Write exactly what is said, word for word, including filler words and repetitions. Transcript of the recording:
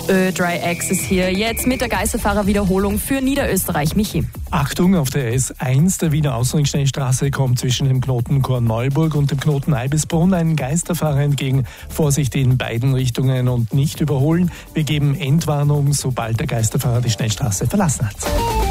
SÖ Dry Access hier. Jetzt mit der Geisterfahrer-Wiederholung für Niederösterreich. Michi. Achtung, auf der S eins der Wiener Ausringschnellstraße kommt zwischen dem Knoten Korneuburg und dem Knoten Eibisbrunn ein Geisterfahrer entgegen. Vorsicht in beiden Richtungen und nicht überholen. Wir geben Endwarnung, sobald der Geisterfahrer die Schnellstraße verlassen hat.